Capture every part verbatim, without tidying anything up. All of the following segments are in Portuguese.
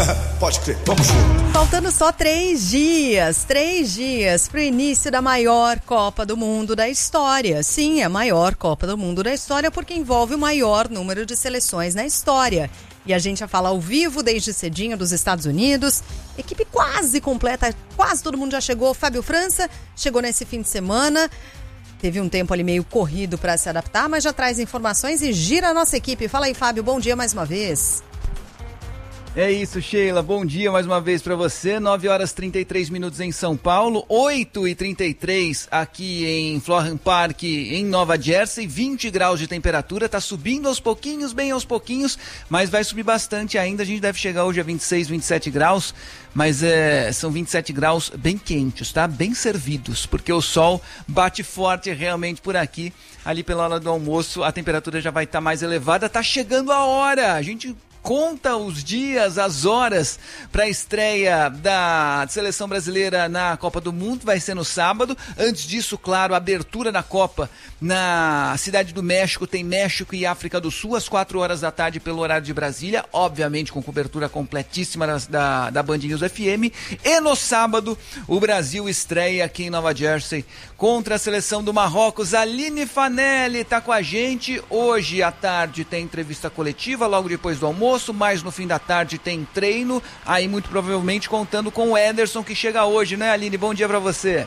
Pode crer, vamos junto. Faltando só três dias, três dias para o início da maior Copa do Mundo da história. Sim, é a maior Copa do Mundo da história porque envolve o maior número de seleções na história. E a gente já fala ao vivo desde cedinho dos Estados Unidos. Equipe quase completa, quase todo mundo já chegou. Fábio França chegou nesse fim de semana. Teve um tempo ali meio corrido para se adaptar, mas já traz informações e gira a nossa equipe. Fala aí, Fábio, bom dia mais uma vez. É isso, Sheila, bom dia mais uma vez para você, nove horas e trinta e três minutos em São Paulo, oito e trinta e três aqui em Florham Park, em Nova Jersey, vinte graus de temperatura, tá subindo aos pouquinhos, bem aos pouquinhos, mas vai subir bastante ainda, a gente deve chegar hoje a vinte e seis, vinte e sete graus, mas é, são vinte e sete graus bem quentes, tá? Bem servidos, porque o sol bate forte realmente por aqui, ali pela hora do almoço a temperatura já vai estar tá mais elevada, tá chegando a hora, a gente conta os dias, as horas para a estreia da seleção brasileira na Copa do Mundo, vai ser no sábado. Antes disso, claro, a abertura da Copa na Cidade do México, tem México e África do Sul, às quatro horas da tarde pelo horário de Brasília, obviamente com cobertura completíssima da, da, da Band News F M. E no sábado, o Brasil estreia aqui em Nova Jersey contra a seleção do Marrocos. Aline Fanelli está com a gente. Hoje à tarde tem entrevista coletiva, logo depois do almoço. Mas no fim da tarde tem treino, aí muito provavelmente contando com o Ederson que chega hoje, né, Aline? Bom dia para você.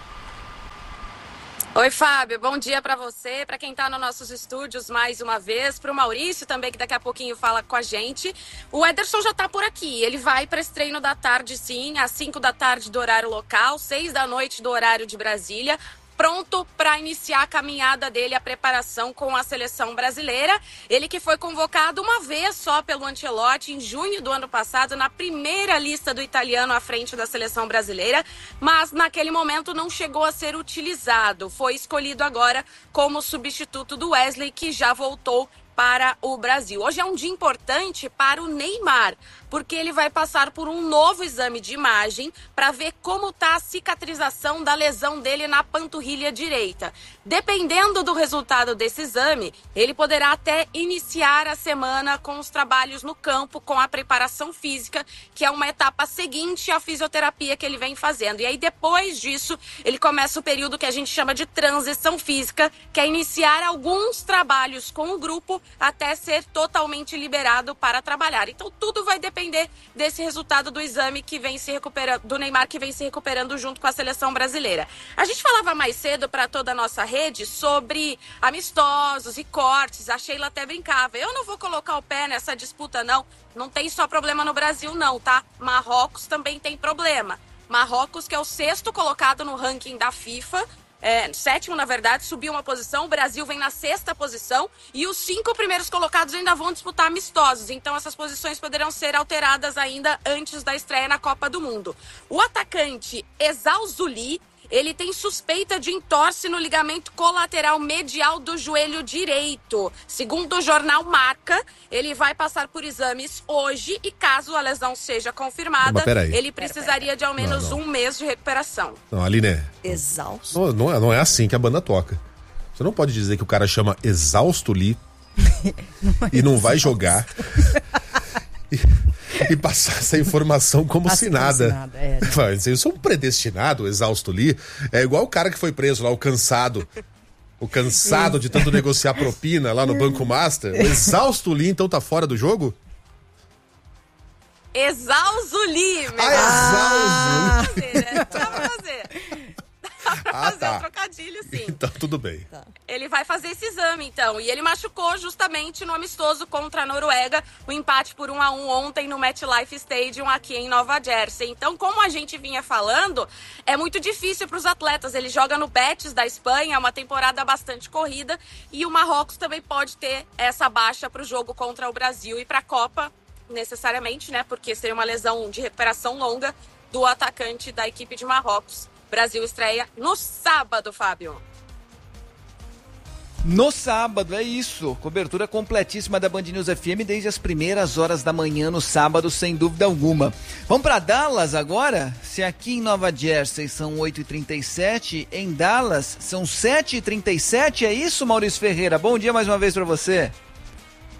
Oi, Fábio, bom dia para você, para quem está nos nossos estúdios mais uma vez, para o Maurício também, que daqui a pouquinho fala com a gente. O Ederson já está por aqui, ele vai para esse treino da tarde sim, às cinco da tarde do horário local, seis da noite do horário de Brasília, pronto para iniciar a caminhada dele, a preparação com a seleção brasileira. Ele que foi convocado uma vez só pelo Ancelotti em junho do ano passado, na primeira lista do italiano à frente da seleção brasileira, mas naquele momento não chegou a ser utilizado. Foi escolhido agora como substituto do Wesley, que já voltou para o Brasil. Hoje é um dia importante para o Neymar, porque ele vai passar por um novo exame de imagem para ver como está a cicatrização da lesão dele na panturrilha direita. Dependendo do resultado desse exame, ele poderá até iniciar a semana com os trabalhos no campo, com a preparação física, que é uma etapa seguinte à fisioterapia que ele vem fazendo. E aí, depois disso, ele começa o período que a gente chama de transição física, que é iniciar alguns trabalhos com o grupo até ser totalmente liberado para trabalhar. Então tudo vai depender desse resultado do exame que vem se recuperando, do Neymar, que vem se recuperando junto com a seleção brasileira. A gente falava mais cedo para toda a nossa rede sobre amistosos e cortes, a Sheila até brincava, eu não vou colocar o pé nessa disputa não, não tem só problema no Brasil não, tá? Marrocos também tem problema. Marrocos, que é o sexto colocado no ranking da FIFA, É, sétimo, na verdade, subiu uma posição, o Brasil vem na sexta posição e os cinco primeiros colocados ainda vão disputar amistosos, então essas posições poderão ser alteradas ainda antes da estreia na Copa do Mundo. O atacante Ezal Zuli, ele tem suspeita de entorse no ligamento colateral medial do joelho direito. Segundo o jornal Marca, ele vai passar por exames hoje e caso a lesão seja confirmada, ele precisaria de ao menos não, não. um mês de recuperação. Não, Aline, exausto. Não, não, é, não é assim que a banda toca. Você não pode dizer que o cara chama Exausto Li não e não vai jogar e, e passar essa informação como assim, se nada. Como se nada é, né? Eu sou um predestinado, Exausto Li. É igual o cara que foi preso lá, o cansado. O cansado de tanto negociar propina lá no Banco Master. O Exausto Li, então, tá fora do jogo? Exausto Li, meu. Ah, Exausto Li. Dá pra fazer. Dá pra Ah, fazer tá. um trocadilho, sim. Então, tudo bem. Tá. Ele vai fazer esse exame, então. E ele machucou justamente no amistoso contra a Noruega, o empate por um a um ontem no MetLife Stadium aqui em Nova Jersey. Então, como a gente vinha falando, é muito difícil para os atletas. Ele joga no Betis da Espanha, é uma temporada bastante corrida. E o Marrocos também pode ter essa baixa para o jogo contra o Brasil e para a Copa, necessariamente, né? Porque seria uma lesão de recuperação longa do atacante da equipe de Marrocos. Brasil estreia no sábado, Fábio. No sábado, é isso. Cobertura completíssima da Band News F M desde as primeiras horas da manhã no sábado, sem dúvida alguma. Vamos para Dallas agora? Se aqui em Nova Jersey são oito e trinta e sete, em Dallas são sete e trinta e sete, é isso, Maurício Ferreira? Bom dia mais uma vez para você.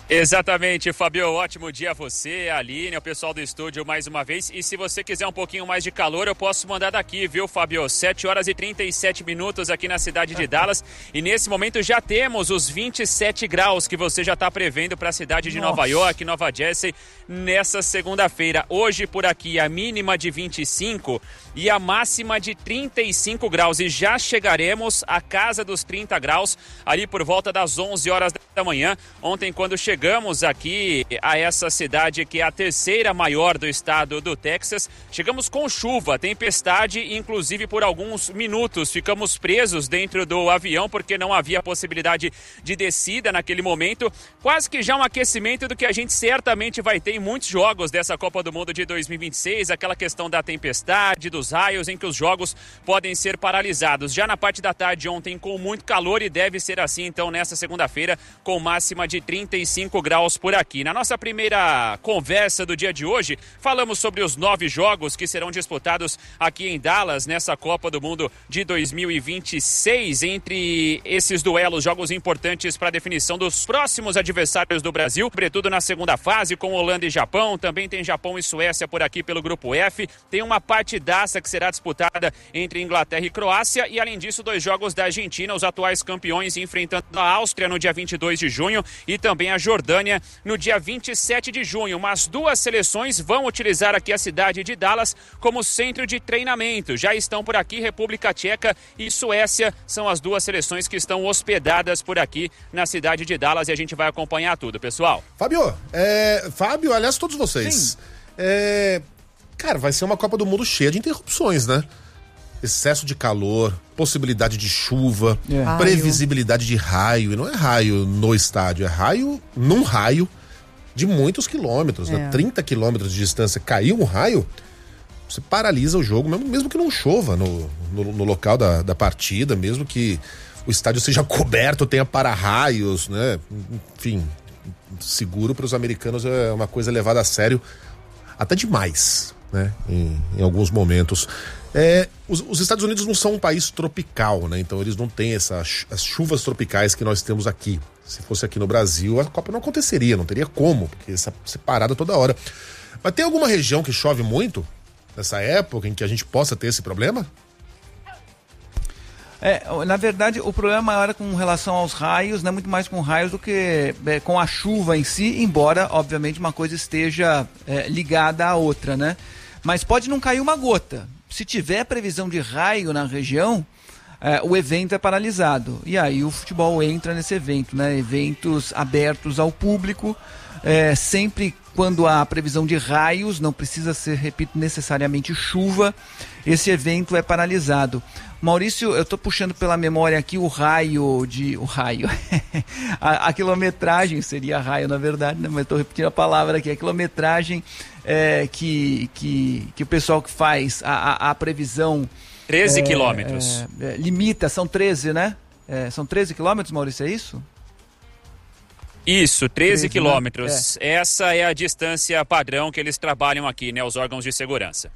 Exatamente, Fabio, ótimo dia a você, a Aline, ao pessoal do estúdio mais uma vez. E se você quiser um pouquinho mais de calor, eu posso mandar daqui, viu, Fabio? sete horas e trinta e sete minutos aqui na cidade de Dallas. E nesse momento já temos os vinte e sete graus que você já está prevendo para a cidade de Nossa. Nova York, Nova Jersey, nessa segunda-feira. Hoje por aqui a mínima de vinte e cinco e a máxima de trinta e cinco graus. E já chegaremos à casa dos trinta graus ali por volta das onze horas da manhã. Ontem, quando chegamos Chegamos aqui a essa cidade que é a terceira maior do estado do Texas. Chegamos com chuva, tempestade, inclusive por alguns minutos ficamos presos dentro do avião porque não havia possibilidade de descida naquele momento. Quase que já um aquecimento do que a gente certamente vai ter em muitos jogos dessa Copa do Mundo de dois mil e vinte e seis. Aquela questão da tempestade, dos raios, em que os jogos podem ser paralisados. Já na parte da tarde ontem com muito calor e deve ser assim então nessa segunda-feira com máxima de trinta e cinco graus por aqui. Na nossa primeira conversa do dia de hoje, falamos sobre os nove jogos que serão disputados aqui em Dallas nessa Copa do Mundo de dois mil e vinte e seis. Entre esses duelos, jogos importantes para a definição dos próximos adversários do Brasil, sobretudo na segunda fase com Holanda e Japão. Também tem Japão e Suécia por aqui pelo grupo F. Tem uma partidaça que será disputada entre Inglaterra e Croácia e além disso dois jogos da Argentina, os atuais campeões enfrentando a Áustria no dia vinte e dois de junho e também a Jordânia no dia vinte e sete de junho. Mas duas seleções vão utilizar aqui a cidade de Dallas como centro de treinamento. Já estão por aqui República Tcheca e Suécia. São as duas seleções que estão hospedadas por aqui na cidade de Dallas e a gente vai acompanhar tudo, pessoal. Fábio, é... Fábio, aliás, todos vocês. É... Cara, vai ser uma Copa do Mundo cheia de interrupções, né? Excesso de calor, possibilidade de chuva, é. previsibilidade de raio. E não é raio no estádio, é raio num raio de muitos quilômetros, é. né? trinta quilômetros de distância. Caiu um raio, você paralisa o jogo, mesmo, mesmo que não chova no, no, no local da, da partida, mesmo que o estádio seja coberto, tenha para-raios, né? Enfim, seguro para os americanos é uma coisa levada a sério, até demais, né? Em, em alguns momentos. É, os, os Estados Unidos não são um país tropical, né? Então eles não têm essa, as chuvas tropicais que nós temos aqui. Se fosse aqui no Brasil, a Copa não aconteceria, não teria como, porque essa separada toda hora. Mas tem alguma região que chove muito nessa época em que a gente possa ter esse problema? É, na verdade, o problema maior é com relação aos raios, né? Muito mais com raios do que é, com a chuva em si, embora, obviamente, uma coisa esteja é, ligada à outra, né? Mas pode não cair uma gota. Se tiver previsão de raio na região, é, o evento é paralisado. E aí o futebol entra nesse evento, né? Eventos abertos ao público, é, sempre quando há previsão de raios, não precisa ser, repito, necessariamente chuva, esse evento é paralisado. Maurício, eu estou puxando pela memória aqui o raio de... O raio. a, a quilometragem seria raio, na verdade, né? Mas estou repetindo a palavra aqui. A quilometragem é, que, que, que o pessoal que faz a, a, a previsão... treze é, quilômetros. É, é, limita, são treze, né? É, são treze quilômetros, Maurício, é isso? Isso, treze quilômetros. Né? É. Essa é a distância padrão que eles trabalham aqui, né? Os órgãos de segurança.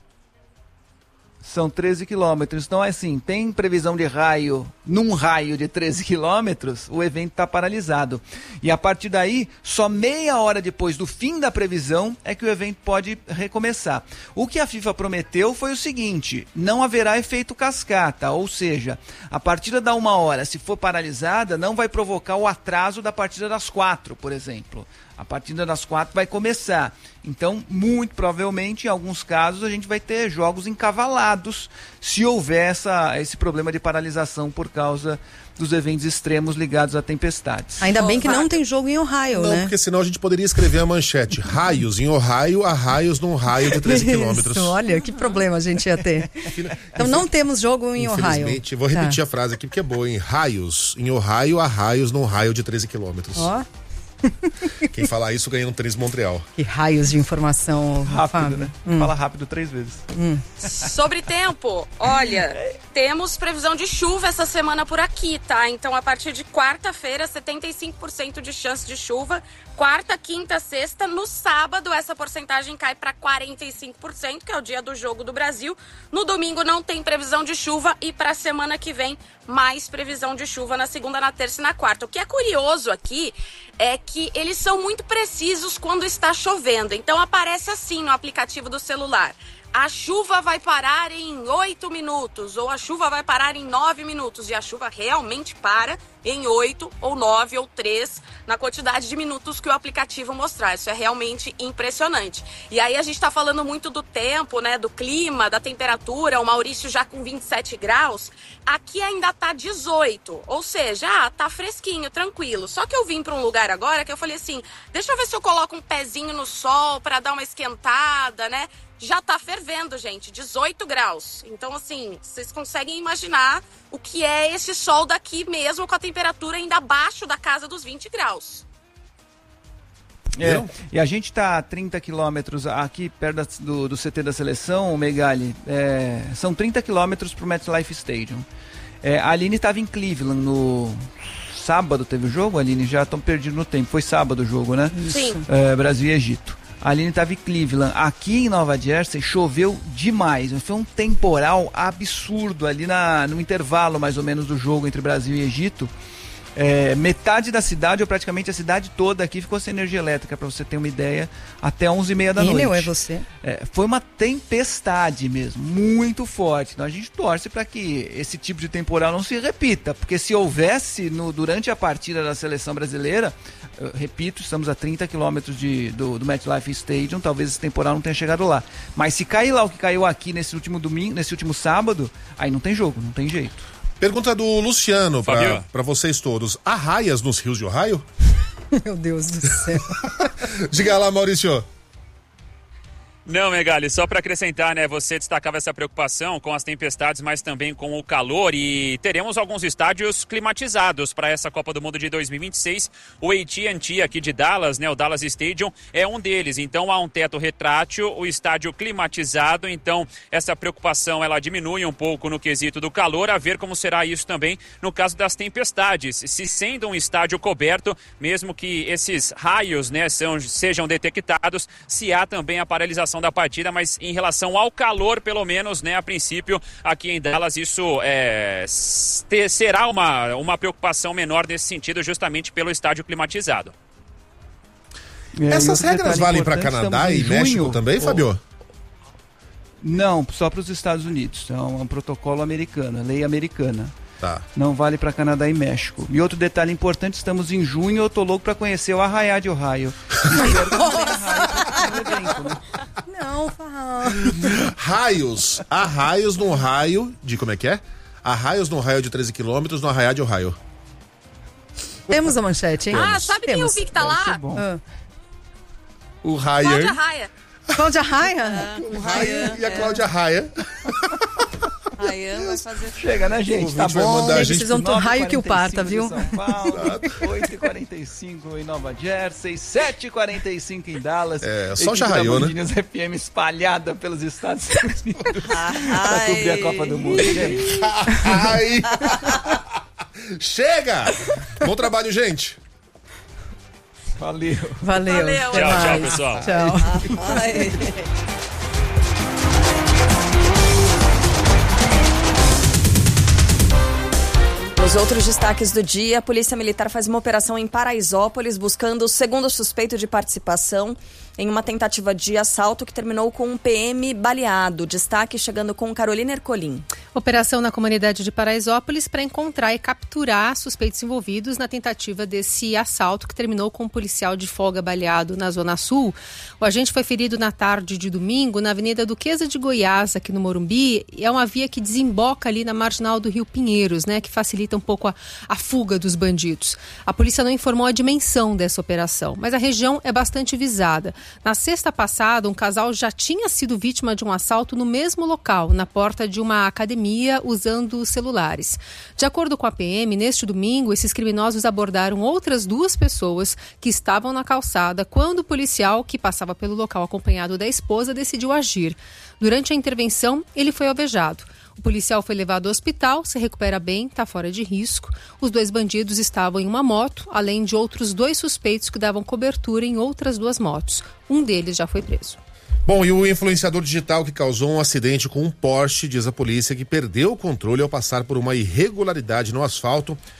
São treze quilômetros. Então, assim, tem previsão de raio, num raio de treze quilômetros, o evento está paralisado. E a partir daí, só meia hora depois do fim da previsão é que o evento pode recomeçar. O que a FIFA prometeu foi o seguinte: não haverá efeito cascata, ou seja, a partida da uma hora, se for paralisada, não vai provocar o atraso da partida das quatro, por exemplo. A partida das quatro vai começar. Então, muito provavelmente, em alguns casos, a gente vai ter jogos encavalados se houver essa, esse problema de paralisação por causa dos eventos extremos ligados a tempestades. Ainda bem que não tem jogo em Ohio, não, né? Não, porque senão a gente poderia escrever a manchete: raios em Ohio, a raios num raio de treze quilômetros. Olha, que problema a gente ia ter. Então não temos jogo em Ohio. Infelizmente, vou repetir tá. a frase aqui porque é boa, hein? Raios em Ohio, a raios num raio de treze quilômetros. Ó. Quem falar isso ganha um três Montreal. Que raios de informação, rápido, Fábio. né? Hum. Fala rápido três vezes. Hum. Sobre tempo, olha, temos previsão de chuva essa semana por aqui, tá? Então, a partir de quarta-feira, setenta e cinco por cento de chance de chuva. Quarta, quinta, sexta. No sábado, essa porcentagem cai para quarenta e cinco por cento, que é o dia do jogo do Brasil. No domingo, não tem previsão de chuva. E para a semana que vem, mais previsão de chuva na segunda, na terça e na quarta. O que é curioso aqui é que que eles são muito precisos quando está chovendo. Então aparece assim no aplicativo do celular: a chuva vai parar em oito minutos, ou a chuva vai parar em nove minutos. E a chuva realmente para em oito, ou nove, ou três, na quantidade de minutos que o aplicativo mostrar. Isso é realmente impressionante. E aí a gente está falando muito do tempo, né, do clima, da temperatura. O Maurício já com vinte e sete graus. Aqui ainda tá dezoito, ou seja, ah, tá fresquinho, tranquilo. Só que eu vim para um lugar agora que eu falei assim, deixa eu ver se eu coloco um pezinho no sol para dar uma esquentada, né? Já tá fervendo, gente, dezoito graus. Então, assim, vocês conseguem imaginar o que é esse sol daqui mesmo com a temperatura ainda abaixo da casa dos vinte graus. É, e a gente tá a trinta quilômetros aqui perto da, do, do C T da seleção, Megali, é, são trinta quilômetros pro MetLife Stadium. É, a Aline estava em Cleveland no sábado, teve o jogo, Aline? Já estão perdidos no tempo, foi sábado o jogo, né? Sim. É, Brasil e Egito. A Aline estava em Cleveland. Aqui em Nova Jersey choveu demais. Foi um temporal absurdo ali na, no intervalo mais ou menos do jogo entre Brasil e Egito. É, metade da cidade, ou praticamente a cidade toda aqui, ficou sem energia elétrica, para você ter uma ideia, até onze e meia da noite. Ele ou é você? É, foi uma tempestade mesmo, muito forte. Então a gente torce para que esse tipo de temporal não se repita, porque se houvesse no, durante a partida da seleção brasileira, eu repito, estamos a trinta quilômetros de, do, do MetLife Stadium, talvez esse temporal não tenha chegado lá. Mas se cair lá o que caiu aqui nesse último domingo, nesse último sábado, aí não tem jogo, não tem jeito. Pergunta do Luciano para vocês todos. Há raias nos rios de Ohio? Meu Deus do céu. Diga lá, Maurício. Não, Megali, só para acrescentar, né, você destacava essa preocupação com as tempestades, mas também com o calor, e teremos alguns estádios climatizados para essa Copa do Mundo de dois mil e vinte e seis. O A T and T aqui de Dallas, né, o Dallas Stadium, é um deles. Então há um teto retrátil, o estádio climatizado, então essa preocupação ela diminui um pouco no quesito do calor, a ver como será isso também no caso das tempestades. Se sendo um estádio coberto, mesmo que esses raios, né, são, sejam detectados, se há também a paralisação da partida, mas em relação ao calor, pelo menos, né, a princípio, aqui em Dallas, isso é, ter, será uma, uma preocupação menor nesse sentido, justamente pelo estádio climatizado. É, Essas regras valem para Canadá e junho, México também, ou... Fabio? Não, só para os Estados Unidos. É um, um protocolo americano, lei americana. Tá. Não vale para Canadá e México. E outro detalhe importante, estamos em junho, eu tô louco para conhecer o Arraiá de Ohio. Espero que não tenha raio no evento, né? Não, fala. Raios. Há raios no raio de... Como é que é? Há raios no raio de treze quilômetros no Arraiá de Ohio. Temos a manchete, hein? Ah, sabe quem eu vi que tá lá? Ah. O Raia. Cláudia Raia. Cláudia Raia? O Raia e a Cláudia Raia. Ryan vai fazer... Chega, né, gente? O Tá vai bom. mandar a Gente, gente vocês vão ter um raio que o parta, viu? São Paulo, oito e quarenta e cinco em Nova Jersey, sete e quarenta e cinco em Dallas. É, só já raiou, né? F M espalhada pelos Estados Unidos para cobrir a Copa do Mundo, gente. Ai. Chega! Bom trabalho, gente. Valeu. Valeu. Valeu. Até Tchau, tchau, mais. pessoal. Tchau. Ai. Nos outros destaques do dia, a Polícia Militar faz uma operação em Paraisópolis buscando o segundo suspeito de participação em uma tentativa de assalto que terminou com um P M baleado. Destaque chegando com Carolina Ercolim. Operação na comunidade de Paraisópolis para encontrar e capturar suspeitos envolvidos na tentativa desse assalto que terminou com um policial de folga baleado na Zona Sul. O agente foi ferido na tarde de domingo na Avenida Duquesa de Goiás, aqui no Morumbi. E é uma via que desemboca ali na marginal do Rio Pinheiros, né, que facilita um pouco a, a fuga dos bandidos. A polícia não informou a dimensão dessa operação, mas a região é bastante visada. Na sexta passada, um casal já tinha sido vítima de um assalto no mesmo local, na porta de uma academia, usando celulares. De acordo com a P M, neste domingo, esses criminosos abordaram outras duas pessoas que estavam na calçada quando o policial, que passava pelo local acompanhado da esposa, decidiu agir. Durante a intervenção, ele foi alvejado. O policial foi levado ao hospital, se recupera bem, está fora de risco. Os dois bandidos estavam em uma moto, além de outros dois suspeitos que davam cobertura em outras duas motos. Um deles já foi preso. Bom, e o influenciador digital que causou um acidente com um Porsche, diz a polícia, que perdeu o controle ao passar por uma irregularidade no asfalto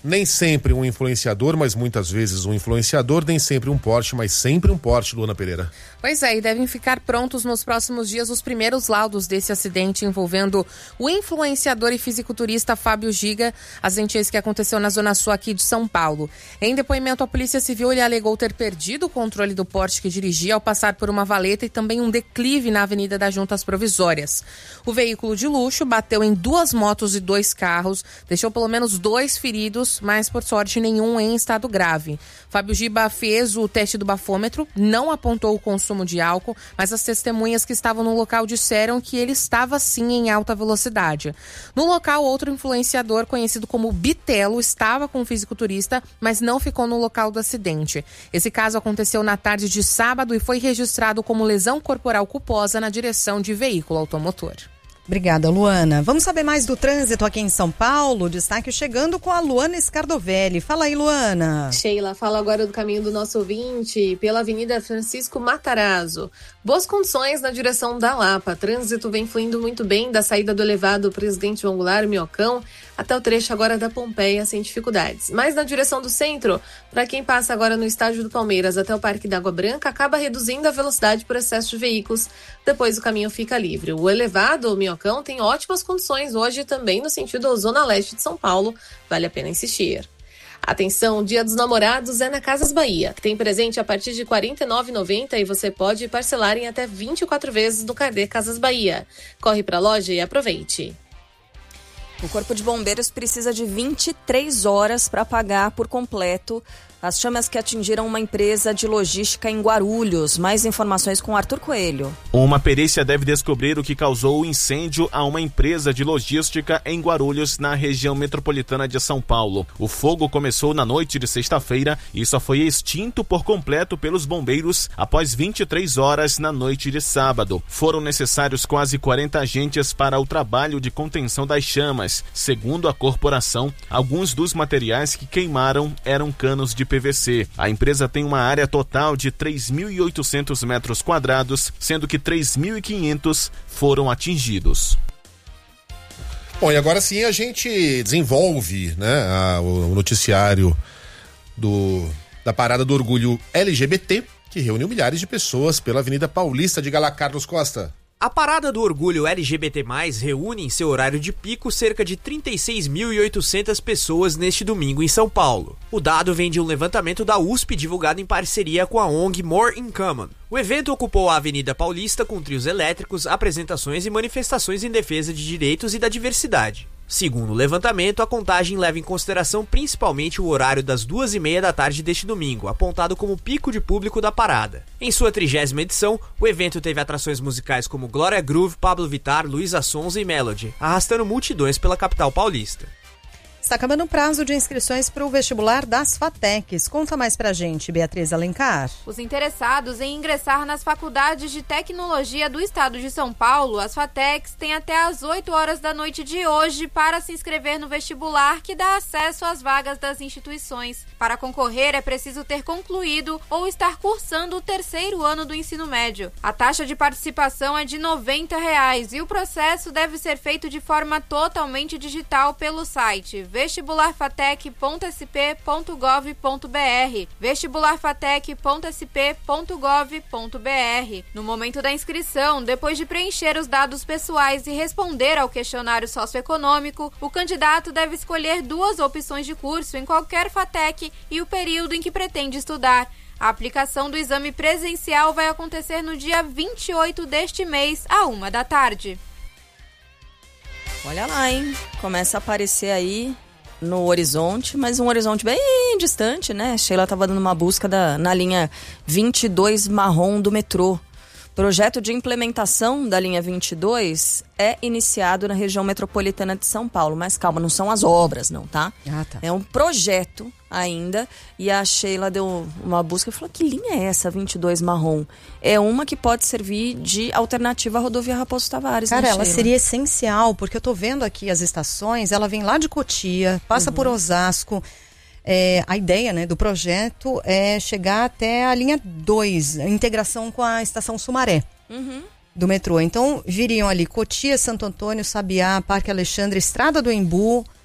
Nem sempre um influenciador, mas muitas vezes um influenciador, nem sempre um Porsche, mas sempre um Porsche, Luana Pereira. Pois é, e devem ficar prontos nos próximos dias os primeiros laudos desse acidente envolvendo o influenciador e fisiculturista Fábio Giga, acidente esse que aconteceu na Zona Sul aqui de São Paulo. Em depoimento à Polícia Civil, ele alegou ter perdido o controle do Porsche que dirigia ao passar por uma valeta e também um declive na Avenida das Juntas Provisórias. O veículo de luxo bateu em duas motos e dois carros, deixou pelo menos dois feridos, mas por sorte nenhum em estado grave. Fábio Giga fez o teste do bafômetro, não apontou o consumo de álcool, mas as testemunhas que estavam no local disseram que ele estava sim em alta velocidade. No local, outro influenciador conhecido como Bitelo estava com o fisiculturista, mas não ficou no local do acidente. Esse caso aconteceu na tarde de sábado e foi registrado como lesão corporal culposa na direção de veículo automotor. Obrigada, Luana. Vamos saber mais do trânsito aqui em São Paulo. Destaque chegando com a Luana Scardovelli. Fala aí, Luana. Sheila, fala agora do caminho do nosso ouvinte pela Avenida Francisco Matarazzo. Boas condições na direção da Lapa. Trânsito vem fluindo muito bem da saída do elevado Presidente João Goulart, Minhocão, até o trecho agora da Pompeia, sem dificuldades. Mas na direção do centro, para quem passa agora no estádio do Palmeiras até o Parque da Água Branca, acaba reduzindo a velocidade por excesso de veículos. Depois o caminho fica livre. O elevado, o Minhocão, tem ótimas condições hoje também no sentido Zona Leste de São Paulo. Vale a pena insistir. Atenção, Dia dos Namorados é na Casas Bahia, que tem presente a partir de quarenta e nove reais e noventa centavos e você pode parcelar em até vinte e quatro vezes no carnê Casas Bahia. Corre para a loja e aproveite. O Corpo de Bombeiros precisa de vinte e três horas para apagar por completo as chamas que atingiram uma empresa de logística em Guarulhos. Mais informações com Arthur Coelho. Uma perícia deve descobrir o que causou o incêndio a uma empresa de logística em Guarulhos, na região metropolitana de São Paulo. O fogo começou na noite de sexta-feira e só foi extinto por completo pelos bombeiros após vinte e três horas na noite de sábado. Foram necessários quase quarenta agentes para o trabalho de contenção das chamas. Segundo a corporação, alguns dos materiais que queimaram eram canos de P V C. A empresa tem uma área total de três mil e oitocentos metros quadrados, sendo que três mil e quinhentos foram atingidos. Bom, e agora sim a gente desenvolve, né, a, o noticiário do, da Parada do Orgulho L G B T, que reuniu milhares de pessoas pela Avenida Paulista. Diga lá, Carlos Costa. A Parada do Orgulho L G B T mais, reúne em seu horário de pico cerca de trinta e seis mil e oitocentas pessoas neste domingo em São Paulo. O dado vem de um levantamento da U S P divulgado em parceria com a O N G More in Common. O evento ocupou a Avenida Paulista com trios elétricos, apresentações e manifestações em defesa de direitos e da diversidade. Segundo o levantamento, a contagem leva em consideração principalmente o horário das duas e meia da tarde deste domingo, apontado como pico de público da parada. Em sua trigésima edição, o evento teve atrações musicais como Glória Groove, Pablo Vittar, Luísa Sonza e Melody, arrastando multidões pela capital paulista. Está acabando o prazo de inscrições para o vestibular das FATECs. Conta mais pra gente, Beatriz Alencar. Os interessados em ingressar nas faculdades de tecnologia do estado de São Paulo, as FATECs, têm até às oito horas da noite de hoje para se inscrever no vestibular que dá acesso às vagas das instituições. Para concorrer, é preciso ter concluído ou estar cursando o terceiro ano do ensino médio. A taxa de participação é de noventa reais e o processo deve ser feito de forma totalmente digital pelo site vestibular fatec ponto s p ponto gov ponto b r, vestibular fatec ponto s p ponto gov ponto b r. No momento da inscrição, depois de preencher os dados pessoais e responder ao questionário socioeconômico, o candidato deve escolher duas opções de curso em qualquer FATEC e o período em que pretende estudar. A aplicação do exame presencial vai acontecer no dia vinte e oito deste mês, à uma da tarde. Olha lá, hein? Começa a aparecer aí no horizonte, mas um horizonte bem distante, né? Sheila estava dando uma busca da, na linha vinte e dois marrom do metrô. Projeto de implementação da linha vinte e dois é iniciado na região metropolitana de São Paulo. Mas calma, não são as obras, não, tá? Ah, tá. É um projeto ainda. E a Sheila deu uma busca e falou: que linha é essa vinte e dois marrom? É uma que pode servir de alternativa à rodovia Raposo Tavares. Cara, né, ela Sheila? seria essencial, porque eu tô vendo aqui as estações, ela vem lá de Cotia, passa uhum. por Osasco. É, a ideia, né, do projeto é chegar até a linha dois, a integração com a estação Sumaré uhum. do metrô. Então, viriam ali Cotia, Santo Antônio, Sabiá, Parque Alexandre, Estrada do Embu,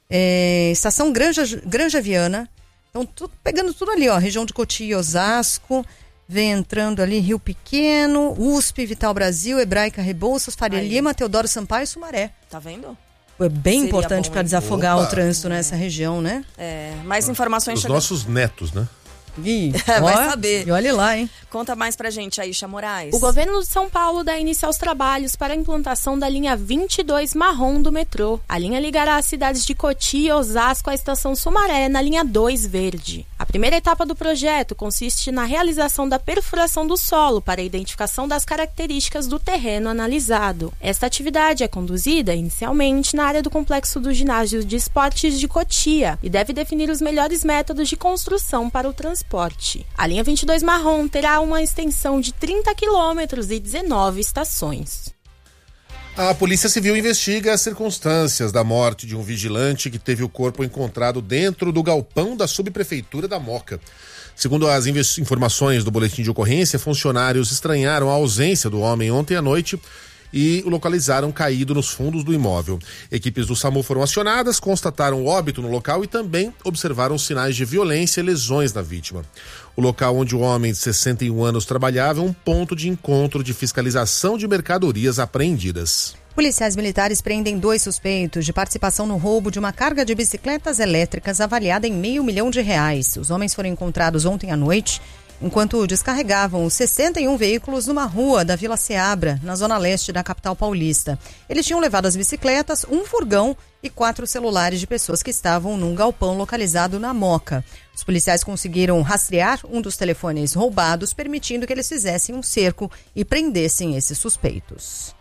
é, estação Granja, Granja Viana. Então, tudo, pegando tudo ali, ó, região de Cotia e Osasco, vem entrando ali Rio Pequeno, U S P, Vital Brasil, Hebraica, Rebouças, Faria Aí. Lima, Teodoro Sampaio e Sumaré. Tá vendo? É bem Seria importante bom, para hein? desafogar Opa. o trânsito nessa região, né? É, mais informações Os chegando. nossos netos, né? Ih, Vai ó, saber. E olha lá, hein? Conta mais pra gente, Aisha Moraes. O governo de São Paulo dá início aos trabalhos para a implantação da linha vinte e dois marrom do metrô. A linha ligará as cidades de Cotia e Osasco à estação Sumaré, na linha dois verde. A primeira etapa do projeto consiste na realização da perfuração do solo para a identificação das características do terreno analisado. Esta atividade é conduzida, inicialmente, na área do complexo do ginásio de esportes de Cotia e deve definir os melhores métodos de construção para o transporte. A linha vinte e dois marrom terá uma extensão de trinta quilômetros e dezenove estações. A Polícia Civil investiga as circunstâncias da morte de um vigilante que teve o corpo encontrado dentro do galpão da subprefeitura da Moca. Segundo as informações do boletim de ocorrência, funcionários estranharam a ausência do homem ontem à noite e o localizaram caído nos fundos do imóvel. Equipes do SAMU foram acionadas, constataram óbito no local e também observaram sinais de violência e lesões na vítima. O local onde o homem de sessenta e um anos trabalhava é um ponto de encontro de fiscalização de mercadorias apreendidas. Policiais militares prendem dois suspeitos de participação no roubo de uma carga de bicicletas elétricas avaliada em meio milhão de reais. Os homens foram encontrados ontem à noite enquanto descarregavam os sessenta e um veículos numa rua da Vila Seabra, na zona leste da capital paulista. Eles tinham levado as bicicletas, um furgão e quatro celulares de pessoas que estavam num galpão localizado na Moca. Os policiais conseguiram rastrear um dos telefones roubados, permitindo que eles fizessem um cerco e prendessem esses suspeitos.